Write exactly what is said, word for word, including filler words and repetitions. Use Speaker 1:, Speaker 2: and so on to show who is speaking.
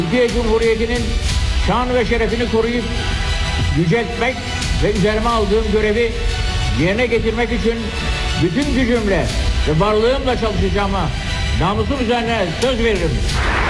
Speaker 1: Türkiye Cumhuriyeti'nin şan ve şerefini koruyup yüceltmek ve üzerime aldığım görevi yerine getirmek için bütün gücümle ve varlığımla çalışacağıma namusum üzerine söz veririm.